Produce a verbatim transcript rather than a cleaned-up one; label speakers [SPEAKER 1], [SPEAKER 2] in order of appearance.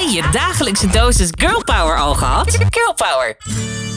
[SPEAKER 1] je dagelijkse dosis girl power al gehad? Girl power.